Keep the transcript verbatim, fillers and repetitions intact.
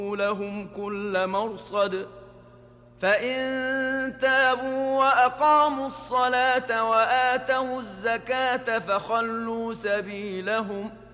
لهم كل مرصد فإن تابوا وأقاموا الصلاة وآتوا الزكاة فخلوا سبيلهم